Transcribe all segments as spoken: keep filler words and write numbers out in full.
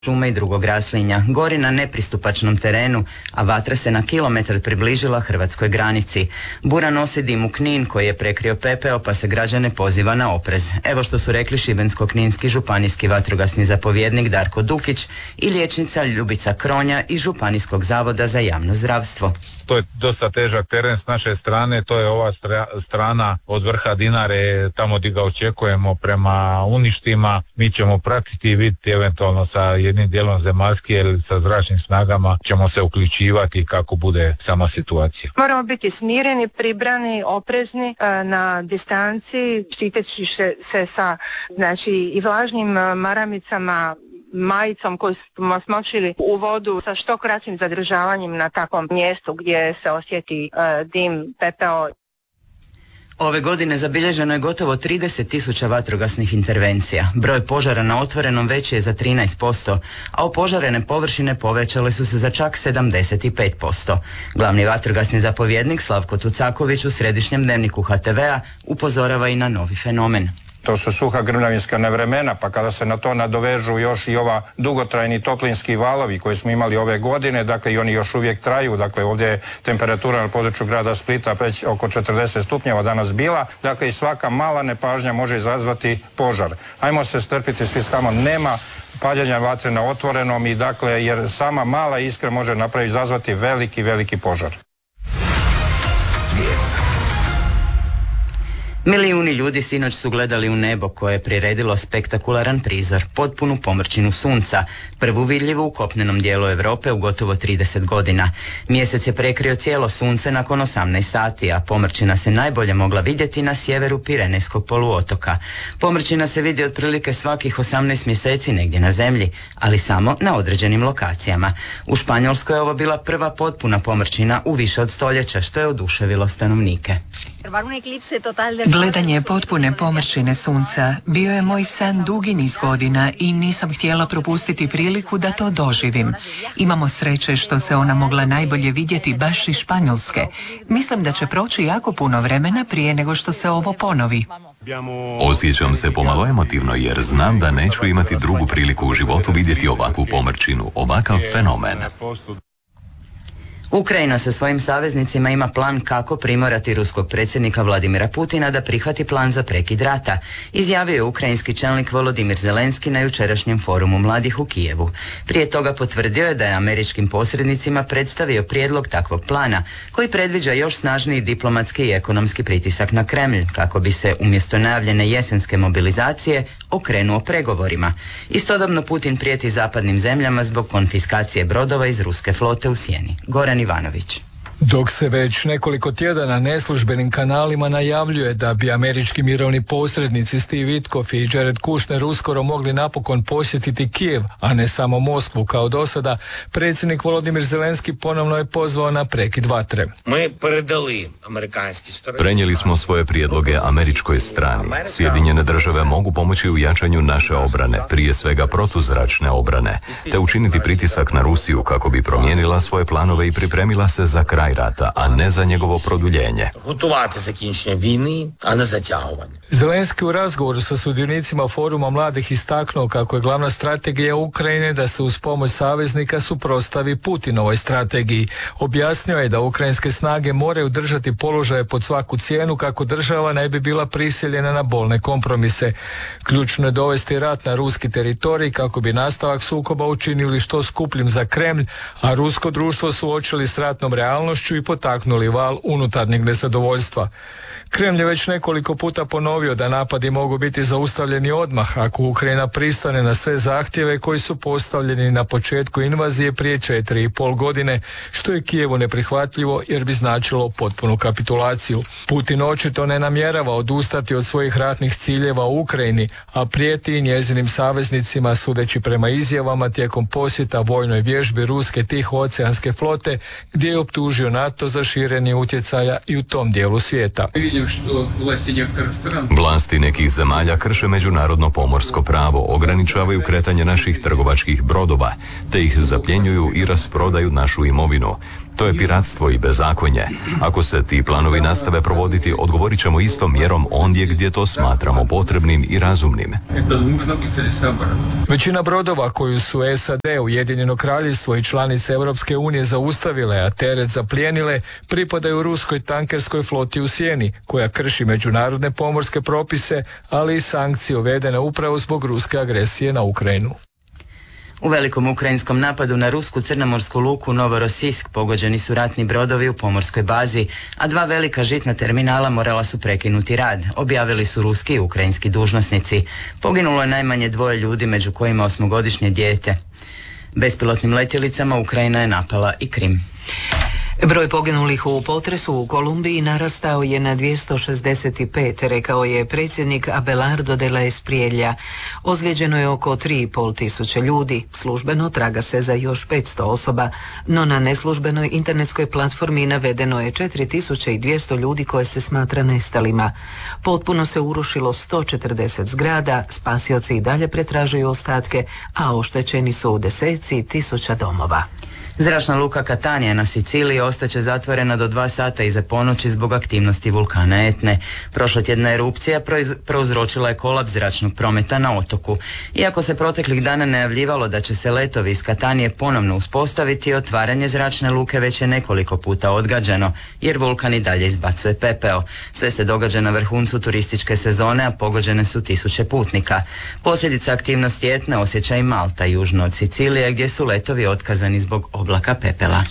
šume i drugog raslinja, gori na nepristupačnom terenu, a vatra se na kilometar približila hrvatskoj granici. Bura nosi dim u Knin koji je prekrio pepeo, pa se građane poziva na oprez. Evo što su rekli šibensko-kninski županijski vatrogasni zapovjednik Darko Dukić i liječnica Ljubica Kronja iz Županijskog zavoda za javno zdravstvo. To je dosta težak teren s naše strane, to je ova strana od vrha Dinare, tamo gdje ga očekujemo prema Uništima. Mi ćemo pratiti i vidjeti eventualno sa jednim dijelom zemaljski ili sa zračnim snagama ćemo se uključivati kako bude sama situacija. Moramo biti smireni, pribrani, oprezni na distanci, štiteći se sa znači, i vlažnim maramicama, majicom koju smo smočili u vodu sa što kraćim zadržavanjem na takvom mjestu gdje se osjeti uh, dim, pepeo. Ove godine zabilježeno je gotovo trideset tisuća vatrogasnih intervencija. Broj požara na otvorenom veći je za trinaest posto, a opožarene površine povećale su se za čak sedamdeset pet posto. Glavni vatrogasni zapovjednik Slavko Tucaković u središnjem dnevniku H T V-a upozorava i na novi fenomen. To su suha grmljavinska nevremena, pa kada se na to nadovežu još i ova dugotrajni toplinski valovi koje smo imali ove godine, dakle i oni još uvijek traju, dakle ovdje je temperatura na području grada Splita već oko četrdeset stupnjeva danas bila, dakle i svaka mala nepažnja može izazvati požar. Ajmo se strpiti svi samo, nema paljenja vatre na otvorenom i dakle jer sama mala iskra može napraviti izazvati veliki, veliki požar. Svijet. Milijuni ljudi sinoć su gledali u nebo koje je priredilo spektakularan prizor, potpunu pomrčinu sunca, prvu vidljivu u kopnenom dijelu Europe u gotovo trideset godina. Mjesec je prekrio cijelo sunce nakon osamnaest sati, a pomrčina se najbolje mogla vidjeti na sjeveru Pirenejskog poluotoka. Pomrčina se vidi otprilike svakih osamnaest mjeseci negdje na zemlji, ali samo na određenim lokacijama. U Španjolskoj je ovo bila prva potpuna pomrčina u više od stoljeća, što je oduševilo stanovnike. Gledanje potpune pomrčine sunca bio je moj san dugi niz godina i nisam htjela propustiti priliku da to doživim. Imamo sreće što se ona mogla najbolje vidjeti baš iz Španjolske. Mislim da će proći jako puno vremena prije nego što se ovo ponovi. Osjećam se pomalo emotivno jer znam da neću imati drugu priliku u životu vidjeti ovakvu pomrčinu, ovakav fenomen. Ukrajina sa svojim saveznicima ima plan kako primorati ruskog predsjednika Vladimira Putina da prihvati plan za prekid rata, izjavio je ukrajinski čelnik Volodimir Zelenski na jučerašnjem forumu mladih u Kijevu. Prije toga potvrdio je da je američkim posrednicima predstavio prijedlog takvog plana, koji predviđa još snažniji diplomatski i ekonomski pritisak na Kremlj, kako bi se umjesto najavljene jesenske mobilizacije okrenuo pregovorima. Istodobno Putin prijeti zapadnim zemljama zbog konfiskacije brodova iz ruske flote u sjeni. Goran Ivanović. Dok se već nekoliko tjedana neslužbenim kanalima najavljuje da bi američki mirovni posrednici Steve Witkoff i Jared Kushner uskoro mogli napokon posjetiti Kijev, a ne samo Moskvu kao do sada, predsjednik Volodimir Zelenski ponovno je pozvao na prekid vatre. Prenijeli smo svoje prijedloge američkoj strani. Sjedinjene države mogu pomoći u jačanju naše obrane, prije svega protuzračne obrane, te učiniti pritisak na Rusiju kako bi promijenila svoje planove i pripremila se za kraj rata, a ne za njegovo produljenje. Zelenski u razgovoru sa sudionicima foruma mladih istaknuo kako je glavna strategija Ukrajine da se uz pomoć saveznika suprotstavi Putinovoj strategiji. Objasnio je da ukrajinske snage moraju držati položaje pod svaku cijenu kako država ne bi bila prisiljena na bolne kompromise. Ključno je dovesti rat na ruski teritorij kako bi nastavak sukoba učinili što skupljim za Kremlj, a rusko društvo suočili s ratnom realnošću i potaknuli val unutarnjeg nezadovoljstva. Kremlj je već nekoliko puta ponovio da napadi mogu biti zaustavljeni odmah ako Ukrajina pristane na sve zahtjeve koji su postavljeni na početku invazije prije četiri i pol godine, što je Kijevu neprihvatljivo jer bi značilo potpunu kapitulaciju. Putin očito ne namjerava odustati od svojih ratnih ciljeva u Ukrajini, a prijeti i njezinim saveznicima sudeći prema izjavama tijekom posjeta vojnoj vježbi ruske tihooceanske flote, gdje je optužio NATO za širenje utjecaja i u tom dijelu svijeta. Vlasti nekih zemalja krše međunarodno pomorsko pravo, ograničavaju kretanje naših trgovačkih brodova, te ih zapljenjuju i rasprodaju našu imovinu. To je piratstvo i bezakonje. Ako se ti planovi nastave provoditi, odgovorit ćemo istom mjerom ondje gdje to smatramo potrebnim i razumnim. Većina brodova koju su S A D, Ujedinjeno kraljevstvo i članice Europske unije zaustavile, a teret zaplijenile, pripadaju ruskoj tankerskoj floti u sjeni, koja krši međunarodne pomorske propise, ali i sankcije uvedene upravo zbog ruske agresije na Ukrajinu. U velikom ukrajinskom napadu na rusku crnomorsku luku Novorosijsk pogođeni su ratni brodovi u pomorskoj bazi, a dva velika žitna terminala morala su prekinuti rad, objavili su ruski i ukrajinski dužnosnici. Poginulo je najmanje dvoje ljudi, među kojima osmogodišnje dijete. Bespilotnim letjelicama Ukrajina je napala i Krim. Broj poginulih u potresu u Kolumbiji narastao je na dvjesto šezdeset pet, rekao je predsjednik Abelardo de la Espriella. Ozlijeđeno je oko tri i pol tisuće ljudi. Službeno traga se za još petsto osoba, no na neslužbenoj internetskoj platformi navedeno je četiri tisuće dvjesto ljudi koje se smatra nestalima. Potpuno se urušilo sto četrdeset zgrada, spasioci i dalje pretražuju ostatke, a oštećeni su u deseci tisuća domova. Zračna luka Catania na Siciliji ostaće zatvorena do dva sata iza ponoći zbog aktivnosti vulkana Etne. Prošlotjedna erupcija proiz- prouzročila je kolaps zračnog prometa na otoku. Iako se proteklih dana najavljivalo da će se letovi iz Katanije ponovno uspostaviti, otvaranje zračne luke već je nekoliko puta odgađano, jer vulkan i dalje izbacuje pepeo. Sve se događa na vrhuncu turističke sezone, a pogođene su tisuće putnika. Posljedica aktivnosti Etne osjeća i Malta, južno od Sicilije, gdje su letovi otkazani zbog oblaka pepela.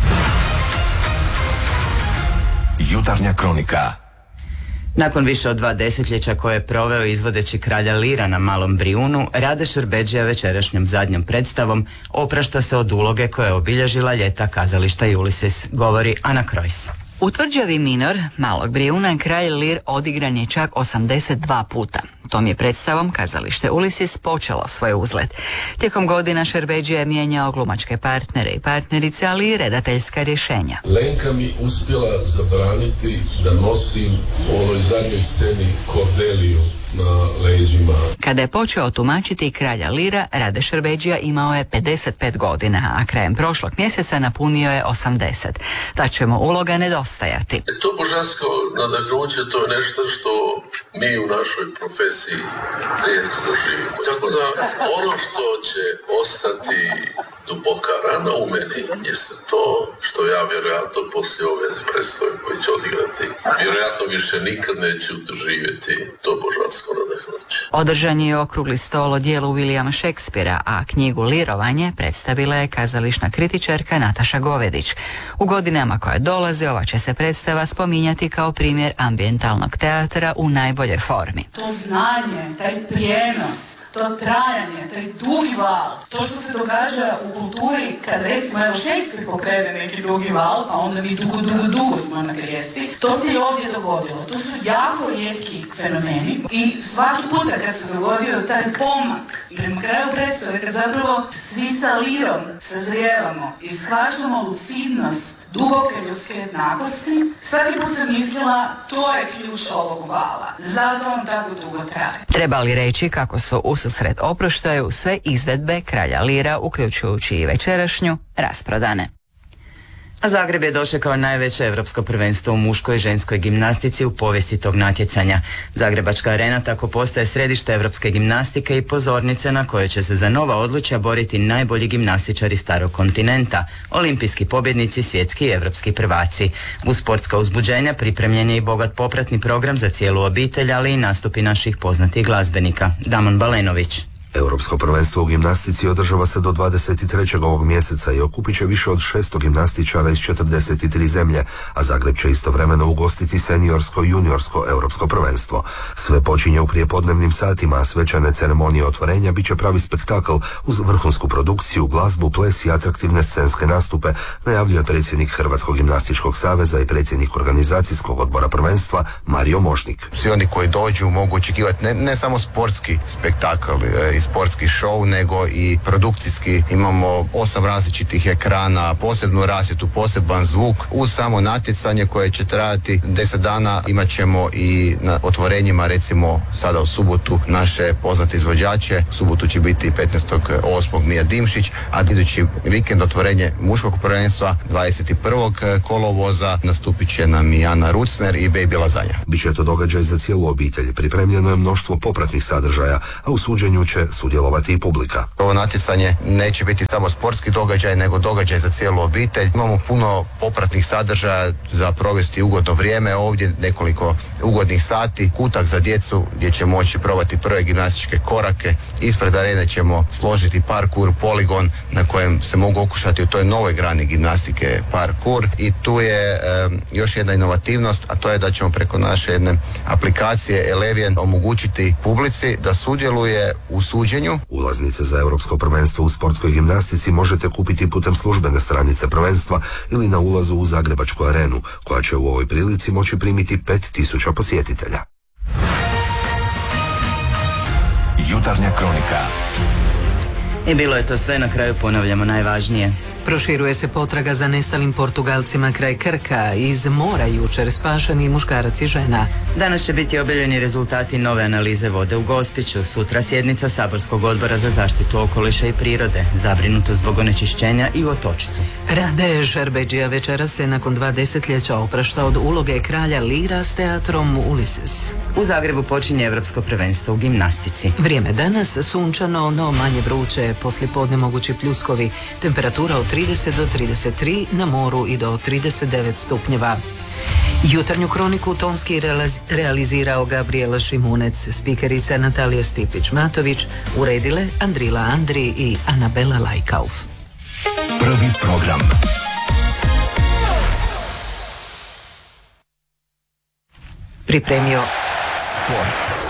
Jutarnja kronika. Nakon više od dva desetljeća koje je proveo izvodeći kralja Lira na Malom Brijunu, Rade Šerbedžija večerašnjom zadnjom predstavom oprašta se od uloge koja je obilježila ljeta kazališta Ulysses, govori Ana Krojs. U tvrđavi Minor Malog Brijuna kralj Lir odigran je čak osamdeset dva puta. Tom je predstavom kazalište Ulysses počelo svoj uzlet. Tijekom godina Šerbedžija je mijenjao glumačke partnere i partnerice, ali i redateljska rješenja. Lenka mi uspjela zabraniti da nosim u onoj zadnjoj sceni Kordeliju na leđima. Kada je počeo tumačiti kralja Lira, Rade Šerbedžija imao je pedeset pet godina, a krajem prošlog mjeseca napunio je osamdeset. Ta će mu uloga nedostajati. To božansko nadahnuće, to je nešto što mi u našoj profesiji rijetko doživimo. Tako da ono što će ostati duboka rana u meni jeste to što ja vjerojatno poslije ove predstave koji će odigrati vjerojatno više nikad neću doživjeti to božansko nadahnuće. Održan je okrugli stol o dijelu Williama Shakespearea, a knjigu Lirovanje predstavila je kazališna kritičarka Nataša Govedić. U godinama koje dolaze ova će se predstava spominjati kao primjer ambijentalnog teatra u najboljoj formi. To znanje, taj prijenos, to trajanje, taj dugi val, to što se događa u kulturi kad recimo evo Shakespeare pokrene neki dugi val, a onda mi dugo, dugo, dugo smo na grijesti, to se i ovdje dogodilo. To su jako rijetki fenomeni i svaki puta kad se dogodio taj pomak prema kraju predstave, kad zapravo svi sa Lirom sazrijevamo i shvaćamo lucidnost duboke ljudske jednakosti, svaki put sam mislila to je ključ ovog vala. Zato on tako dugo traje. Treba li reći kako su ususret oproštaju sve izvedbe kralja Lira, uključujući i večerašnju, rasprodane. A Zagreb je dočekao najveće europsko prvenstvo u muškoj i ženskoj gimnastici u povijesti tog natjecanja. Zagrebačka arena tako postaje središte europske gimnastike i pozornice na kojoj će se za nova odličja boriti najbolji gimnastičari starog kontinenta, olimpijski pobjednici, svjetski i europski prvaci. Uz sportska uzbuđenja pripremljen je i bogat popratni program za cijelu obitelj, ali i nastupi naših poznatih glazbenika. Damon Balenović. Europsko prvenstvo u gimnastici održava se do dvadeset trećeg ovog mjeseca i okupit će više od šesto gimnastičara iz četrdeset tri zemlje, a Zagreb će istovremeno ugostiti seniorsko i juniorsko europsko prvenstvo. Sve počinje u prijepodnevnim satima, a svečane ceremonije otvorenja bit će pravi spektakl uz vrhunsku produkciju, glazbu, ples i atraktivne scenske nastupe, najavljuje predsjednik Hrvatskog gimnastičkog saveza i predsjednik organizacijskog odbora prvenstva Mario Mošnik. Svi oni koji dođu mogu očekivati ne, ne samo sportski spektakl i sportski show, nego i produkcijski. Imamo osam različitih ekrana, posebnu rasvjetu, poseban zvuk. Uz samo natjecanje koje će trajati deset dana imat ćemo i na otvorenjima, recimo sada u subotu, naše poznate izvođače. U subotu će biti petnaestog osmog Mija Dimšić, a idući vikend otvorenje muškog prvenstva dvadeset prvog kolovoza nastupit će nam i Ana Rucner i Baby Lazanja. Biće to događaj za cijelu obitelj. Pripremljeno je mnoštvo popratnih sadržaja, a u suđenju će sudjelovati i publika. Ovo natjecanje neće biti samo sportski događaj, nego događaj za cijelu obitelj. Imamo puno popratnih sadržaja za provesti ugodno vrijeme. Ovdje nekoliko ugodnih sati, kutak za djecu gdje će moći probati prve gimnastičke korake. Ispred arene ćemo složiti parkour, poligon na kojem se mogu okušati u toj novoj grani gimnastike parkour. I tu je e, još jedna inovativnost, a to je da ćemo preko naše jedne aplikacije Eleven omogućiti publici da sudjeluje u suđenju. Ulaznice za Europsko prvenstvo u sportskoj gimnastici možete kupiti putem službene stranice prvenstva ili na ulazu u Zagrebačku arenu, koja će u ovoj prilici moći primiti pet tisuća posjetitelja. Jutarnja kronika. I bilo je to sve, na kraju ponavljamo najvažnije. Proširuje se potraga za nestalim Portugalcima kraj Krka. Iz mora jučer spašeni muškarac i žena. Danas će biti objavljeni rezultati nove analize vode u Gospiću. Sutra sjednica Saborskog odbora za zaštitu okoliša i prirode. Zabrinuto zbog onečišćenja i u Otočcu. Rade Šerbedžija večera se nakon dva desetljeća oprašta od uloge kralja Lira s teatrom Ulysses. U Zagrebu počinje Europsko prvenstvo u gimnastici. Vrijeme danas sunčano, no manje vruće. Poslijepodne mogući pljuskovi. Temperatura od trideset do trideset tri, na moru i do trideset devet stupnjeva. Jutarnju kroniku tonski realizirao Gabriela Šimunec, spikerica Natalija Stipić-Matović, uredile Andrila Andri i Anabela Lajkauf. Prvi program. Pripremio Sport.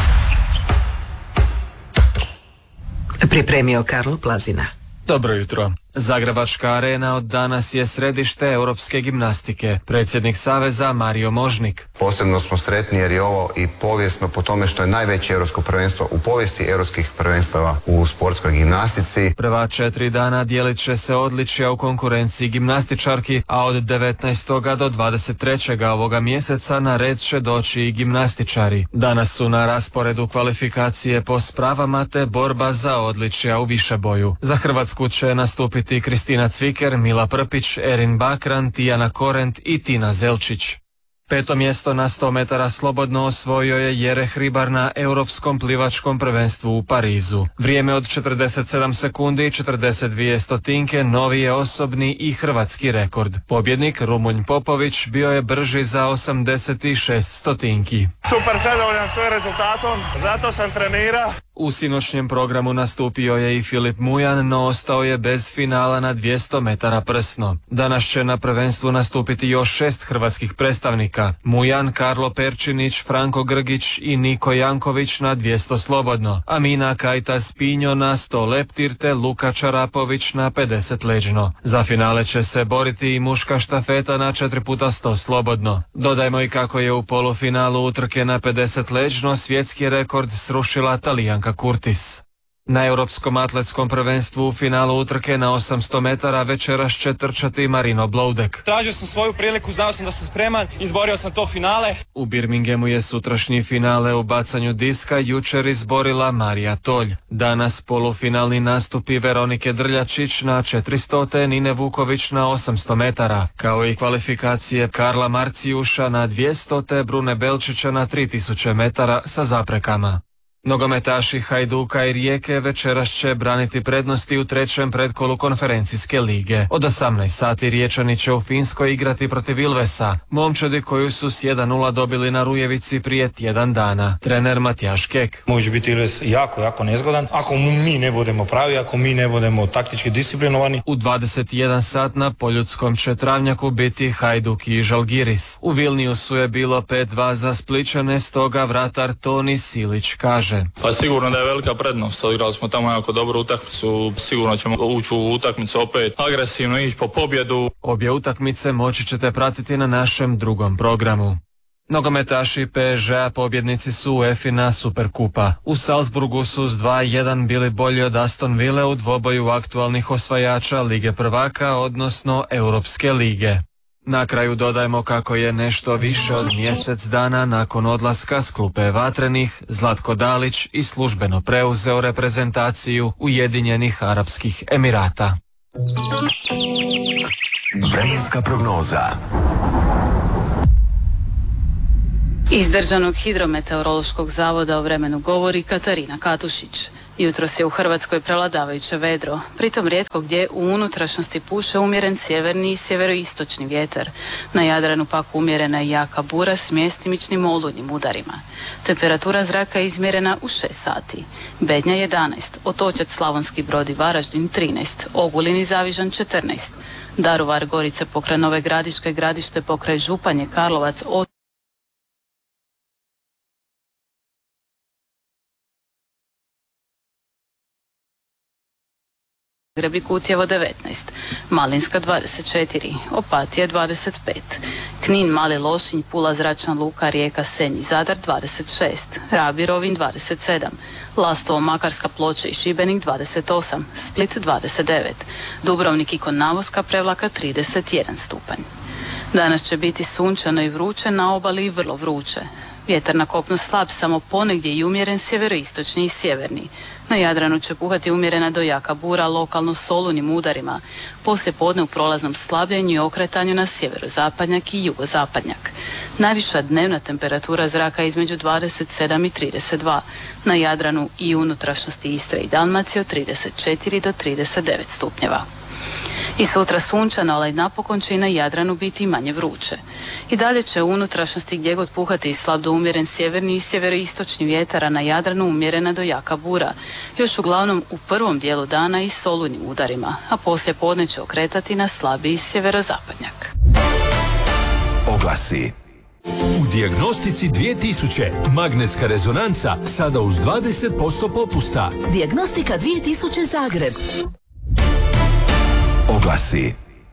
Pripremio Karlo Plazina. Dobro jutro. Zagrebačka arena od danas je središte europske gimnastike. Predsjednik Saveza Mario Možnik. Posebno smo sretni jer je ovo i povijesno po tome što je najveće europsko prvenstvo u povijesti europskih prvenstava u sportskoj gimnastici. Prva četiri dana dijelit će se odličja u konkurenciji gimnastičarki, a od devetnaestog do dvadeset trećeg ovoga mjeseca na red će doći i gimnastičari. Danas su na rasporedu kvalifikacije po spravama te borba za odličja u višeboju. Za Hrvatsku će nastupiti Kristina Cviker, Mila Prpić, Erin Bakran, Tijana Korent i Tina Zelčić. Peto mjesto na sto metara slobodno osvojio je Jere Hribar na Europskom plivačkom prvenstvu u Parizu. Vrijeme od četrdeset sedam sekundi i četrdeset dvije stotinke novi je osobni i hrvatski rekord. Pobjednik Rumunj Popović bio je brži za osamdeset šest stotinki. Super zadovoljan svojim rezultatom, zato sam trenira. U sinoćnjem programu nastupio je i Filip Mujan, no ostao je bez finala na dvjesto metara prsno. Danas će na prvenstvu nastupiti još šest hrvatskih predstavnika. Mujan, Karlo Perčinić, Franko Grgić i Niko Janković na dvjesto slobodno, a Mina Kajtas Pinjo na sto leptir te Luka Čarapović na pedeset leđno. Za finale će se boriti i muška štafeta na četiri puta sto slobodno. Dodajmo i kako je u polufinalu utrke na pedeset leđno svjetski rekord srušila Talijanka Kurtis. Na Europskom atletskom prvenstvu u finalu utrke na osamsto metara večeras će trčati Marino Bloudek. Tražio sam svoju priliku, znao sam da sam spreman, izborio sam to finale. U Birminghamu je sutrašnji finale u bacanju diska jučer izborila Marija Tolj. Danas polufinalni nastupi Veronike Drljačić na četiristo, Nine Vuković na osamsto metara, kao i kvalifikacije Karla Marcijuša na dvjesto te Brune Belčića na tri tisuće metara sa zaprekama. Nogometaši Hajduka i Rijeke večeras će braniti prednosti u trećem predkolu konferencijske lige. Od osamnaest sati Riječani će u Finskoj igrati protiv Ilvesa, momčadi koju su s jedan nula dobili na Rujevici prije tjedan dana. Trener Matijaš Kek. Može biti Ilves jako, jako nezgodan ako mi ne budemo pravi, ako mi ne budemo taktički disciplinovani. U dvadeset jedan sat na Poljudskom će travnjaku biti Hajduk i Žalgiris. U Vilniusu je bilo pet dva za Spličane, stoga vratar Toni Silić kaže. Pa sigurno da je velika prednost, odigrali smo tamo jako dobru utakmicu, sigurno ćemo ući u utakmicu opet agresivno, ići po pobjedu. Obje utakmice moći ćete pratiti na našem drugom programu. Nogometaši P S G-a pobjednici su UEFA Superkupa. U Salzburgu su s dva jedan bili bolji od Aston Ville u dvoboju aktualnih osvajača Lige prvaka, odnosno Europske lige. Na kraju dodajemo kako je nešto više od mjesec dana nakon odlaska s klupe Vatrenih, Zlatko Dalić i službeno preuzeo reprezentaciju Ujedinjenih Arapskih Emirata. Vremenska prognoza. Iz Državnog hidrometeorološkog zavoda o vremenu govori Katarina Katušić. Jutros je u Hrvatskoj prevladavajuće vedro, pritom rijetko gdje u unutrašnjosti puše umjeren sjeverni i sjeveroistočni vjetar. Na Jadranu pak umjerena i jaka bura s mjestimičnim olujnim udarima. Temperatura zraka je izmjerena u šest sati. Bednja jedanaest, Otočac, Slavonski Brod i Varaždin trinaest, Ogulin i Zavižan četrnaest, Daruvar, Gorice pokraj Nove Gradiške, Gradište pokraj Županje, Karlovac, Zagreb i Kutjevo devetnaest, Malinska dvadeset četiri, Opatija dvadeset pet, Knin, Mali Lošinj, Pula, Zračna luka, Rijeka, Senj i Zadar dvadeset šest, Rab i Rovinj dvadeset sedam, Lastovo, Makarska, Ploče i Šibenik dvadeset osam, Split dvadeset devet, Dubrovnik i Konavoska, Prevlaka trideset jedan stupanj. Danas će biti sunčano i vruće, na obali i vrlo vruće. Vjetar na kopnu slab, samo ponegdje i umjeren sjeveroistočni i sjeverni. Na Jadranu će puhati umjerena do jaka bura, lokalno s olujnim udarima. Poslije podne u prolaznom slabljenju i okretanju na sjeverozapadnjak i jugozapadnjak. Najviša dnevna temperatura zraka je između dvadeset sedam i trideset dva. Na Jadranu i unutrašnjosti Istre i Dalmacije od trideset četiri do trideset devet stupnjeva. I sutra sunčano, ali napokon će i na Jadranu biti manje vruće. I dalje će u unutrašnjosti gdje god puhati slab do umjeren sjeverni i sjeveroistočni vjetar, a na Jadranu umjerena do jaka bura. Još uglavnom u prvom dijelu dana i s olujnim udarima, a poslije podne će okretati na slabiji sjeverozapadnjak. Oglasi. U Dijagnostici dvije tisuće magnetska rezonanca sada uz dvadeset posto popusta. Dijagnostika dvije tisuće Zagreb. Oglasi.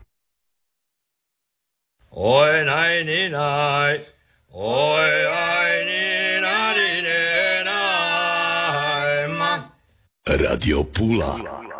Oj naj ni naj, oj aj ni na di ne naj ma. Radio Pula.